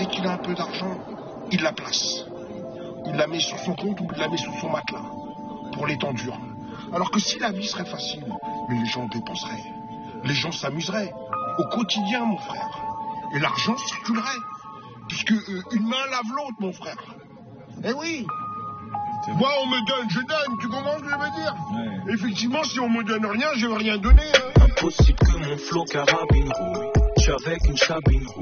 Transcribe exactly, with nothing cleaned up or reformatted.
dès qu'il a un peu d'argent, il la place. Il la met sur son compte ou il la met sous son matelas pour les temps durs. Alors que si la vie serait facile, mais les gens dépenseraient, les gens s'amuseraient au quotidien, mon frère. Et l'argent circulerait, puisque euh, une main lave l'autre, mon frère. Eh oui. Moi, on me donne, je donne, tu comprends ce que je veux dire? Ouais. Effectivement, si on me donne rien, je veux rien donner. Hein. Impossible que mon flow carabine rouille. Je suis avec une cabine rouge.